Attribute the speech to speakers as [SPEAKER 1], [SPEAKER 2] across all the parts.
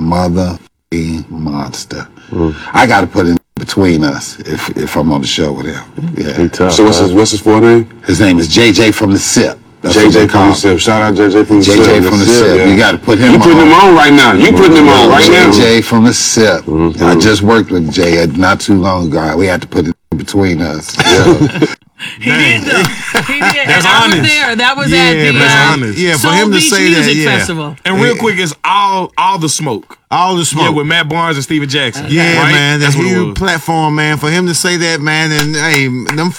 [SPEAKER 1] mother monster. I got to put in between us if I'm on the show with him. Yeah.
[SPEAKER 2] Tough, so what's his full name?
[SPEAKER 1] His name is JJ from the SIP. That's
[SPEAKER 2] JJ from the SIP. Shout out JJ from the SIP.
[SPEAKER 1] JJ from the SIP. Yeah. You got to put him on.
[SPEAKER 2] You putting him on right now. You putting him on right now.
[SPEAKER 1] JJ from the SIP. I just worked with Jay not too long ago. We had to put it in between us. Yeah.
[SPEAKER 3] He did though. He did.
[SPEAKER 4] That's
[SPEAKER 3] and I was
[SPEAKER 4] honest.
[SPEAKER 3] there. That was at the
[SPEAKER 4] Yeah,
[SPEAKER 3] Soul
[SPEAKER 4] for him to
[SPEAKER 3] Beach
[SPEAKER 4] say
[SPEAKER 3] Music
[SPEAKER 4] that,
[SPEAKER 3] Festival.
[SPEAKER 4] And real quick, it's all the smoke.
[SPEAKER 5] All the smoke.
[SPEAKER 4] Yeah, with Matt Barnes and Steven Jackson.
[SPEAKER 5] Yeah,
[SPEAKER 4] right?
[SPEAKER 5] man.
[SPEAKER 4] That's
[SPEAKER 5] That
[SPEAKER 4] what it
[SPEAKER 5] huge
[SPEAKER 4] was.
[SPEAKER 5] platform, man. For him to say that, man, and hey, them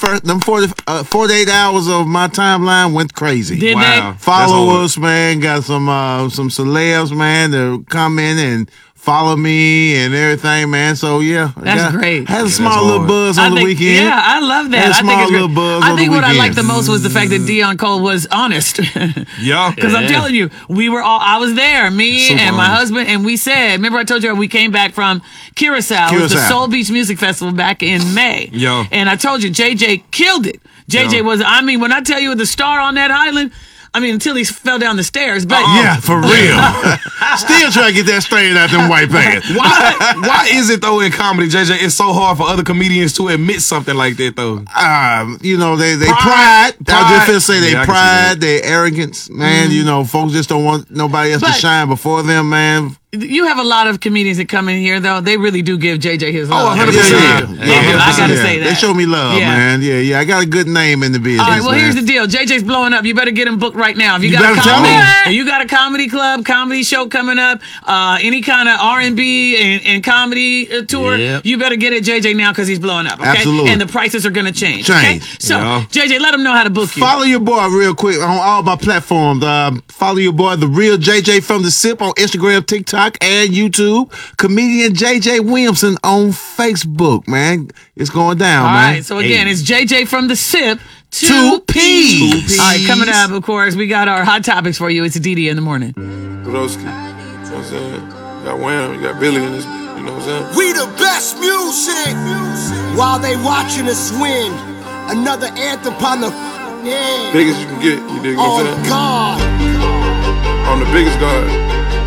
[SPEAKER 5] 48 hours of my timeline went crazy.
[SPEAKER 3] Did
[SPEAKER 4] Wow.
[SPEAKER 3] they?
[SPEAKER 5] Follow us, man. Got some celebs, man, to come in and follow me and everything, man. So yeah,
[SPEAKER 3] That's great.
[SPEAKER 5] Had a small little buzz on the weekend.
[SPEAKER 3] Yeah, I love that.
[SPEAKER 5] Had a
[SPEAKER 3] I
[SPEAKER 5] small
[SPEAKER 3] think it's
[SPEAKER 5] little
[SPEAKER 3] great.
[SPEAKER 5] buzz
[SPEAKER 3] I
[SPEAKER 5] on
[SPEAKER 3] think
[SPEAKER 5] the
[SPEAKER 3] what I
[SPEAKER 5] weekend.
[SPEAKER 3] liked the most was the fact that Dion Cole was honest.
[SPEAKER 4] Yeah.
[SPEAKER 3] Because I'm telling you, I was there, me
[SPEAKER 4] Super
[SPEAKER 3] and my
[SPEAKER 4] honest.
[SPEAKER 3] husband, and we said, remember I told you we came back from Curacao. It was the
[SPEAKER 5] Curacao.
[SPEAKER 3] Soul Beach Music Festival back in May.
[SPEAKER 4] Yeah.
[SPEAKER 3] And I told you, JJ killed it. JJ was, I mean, when I tell you the star on that island, I mean, until he fell down the stairs. But
[SPEAKER 5] Yeah, for real. Still trying to get that straight out them white pants.
[SPEAKER 4] Why is it though in comedy, JJ? It's so hard for other comedians to admit something like that though.
[SPEAKER 5] You know, they pride. I just feel say they
[SPEAKER 4] Yeah, I can see
[SPEAKER 5] pride,
[SPEAKER 4] that.
[SPEAKER 5] their arrogance, man. You know, folks just don't want nobody else to
[SPEAKER 3] But-
[SPEAKER 5] shine before them, man.
[SPEAKER 3] you have a lot of comedians that come in here, though. They really do give JJ his love.
[SPEAKER 4] 100%.
[SPEAKER 3] They do. I got to say that.
[SPEAKER 5] They show me love,
[SPEAKER 3] Yeah.
[SPEAKER 5] man. Yeah. I got a good name in the business.
[SPEAKER 3] All right, well,
[SPEAKER 5] man.
[SPEAKER 3] here's the deal. JJ's blowing up. You better get him booked right now. If you,
[SPEAKER 5] You
[SPEAKER 3] got a
[SPEAKER 5] better tell
[SPEAKER 3] comedy,
[SPEAKER 5] me.
[SPEAKER 3] if you got a comedy club, comedy show coming up, any kind of R&B and comedy tour,
[SPEAKER 4] Yep.
[SPEAKER 3] you better get at JJ now because he's blowing up. Okay,
[SPEAKER 5] Absolutely.
[SPEAKER 3] and the prices are going to change. Okay,
[SPEAKER 5] Change.
[SPEAKER 3] so
[SPEAKER 4] Yeah.
[SPEAKER 3] JJ, let them know how to book you.
[SPEAKER 5] Follow your boy real quick on all my platforms. Follow your boy, The Real JJ from the SIP on Instagram, TikTok, and YouTube. Comedian JJ Williamson on Facebook, man. It's going down,
[SPEAKER 3] All
[SPEAKER 5] man.
[SPEAKER 3] right, so again, it's JJ from the SIP.
[SPEAKER 5] Two P's.
[SPEAKER 3] All right, coming up, of course, we got our hot topics for you. It's Didi in the morning.
[SPEAKER 6] Broski, you know what I'm saying? You got Wham, you got Billy in this, you know what I'm saying?
[SPEAKER 7] We the best music while they watching us win. Another anthem upon the head.
[SPEAKER 6] Biggest you can get, you dig what I'm
[SPEAKER 7] On
[SPEAKER 6] saying?
[SPEAKER 7] God.
[SPEAKER 6] On the biggest guard.